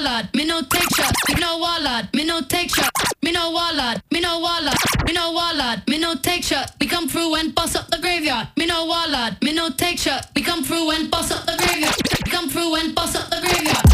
wallad, me no take shot. Me no wallad, me no take shot. Me no wallad, me no wallad, me no wallad, me no take shot. We come through and bust up the graveyard. Me no wallad, me no take shot. We come through and bust up the graveyard. We come through and bust up the graveyard.